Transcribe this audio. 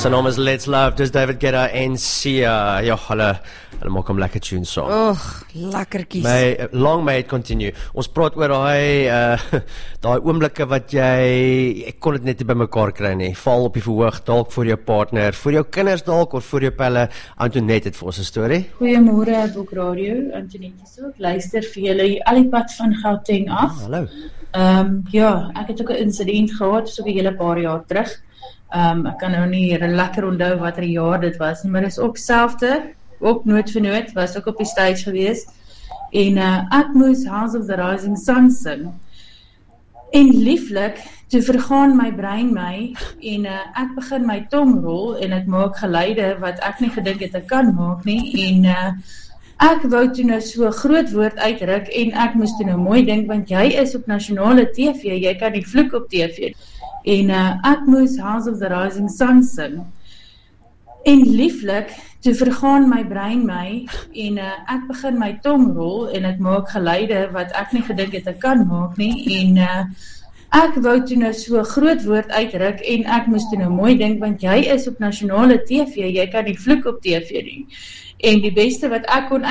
Sy naam is Let's Love, dis David Guetta en Sia. Ja, hulle maak hom lekker tune saam. Lekkertjies. Long may it continue. Ons praat oor daai oomblikke wat ek kon dit net nie by mekaar kry nie. Val op die verhoog, dalk vir jou partner, vir jou kinders dalk, of vir jou pelle. Antoinette het vir ons 'n storie. Goeiemôre, Boek Radio, Antoinette so. Ek luister vir julle al die pad van Gauteng af. Hallo. Ja, ek het ook 'n insident gehad, so 'n hele paar jaar terug. Ek kan nou nie lekker onthou watter jaar dit was nie, maar dit is ook selfde, ook noot vir noot, was ook op die stage gewees. En ek moes House of the Rising Sun sing. En lieflik, toe vergaan my brein my, en ek begin my tong rol, en ek maak geluide wat ek nie gedink het ek kan maak nie, en ek wou toe nou so 'n groot woord uitruk, en ek moes toe nou mooi dink, want jy is op nasionale TV, jy kan nie vloek op TV. En ek moes House of the Rising Sun sing. En lieflik, toe vergaan my brein my, en ek begin my tong rol, en ek maak geluide wat ek nie gedink het ek kan maak nie, en ek wou toe nou so 'n groot woord uitruk, en ek moes toe nou mooi dink, want jy is op nasionale TV, jy kan nie vloek op TV nie. En die beste wat ek kon